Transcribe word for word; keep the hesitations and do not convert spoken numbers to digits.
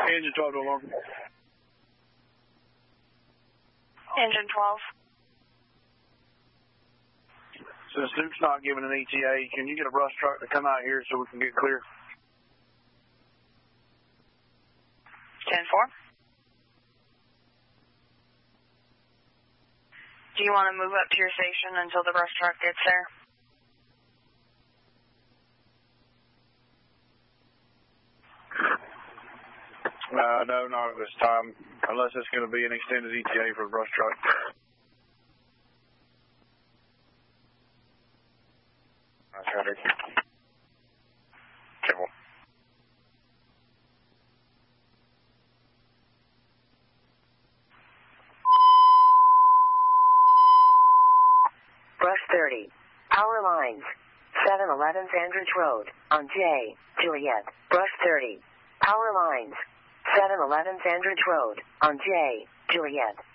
Engine twelve to alarm. Engine twelve. Since Duke's not giving an E T A, can you get a brush truck to come out here so we can get clear? ten four. Do you want to move up to your station until the brush truck gets there? Uh, no, not at this time, unless it's going to be an extended E T A for the brush truck. That's right. Careful. Brush thirty. Power lines. seven eleven Sandridge Road, on J, Juliet. Brush thirty. Power lines. seven eleven Sandridge Road, on J, Juliet.